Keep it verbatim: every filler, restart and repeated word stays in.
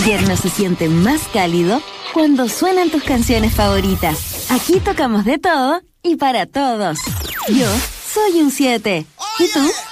invierno se siente más cálido cuando suenan tus canciones favoritas. Aquí tocamos de todo y para todos. Yo soy un siete. ¿Y tú?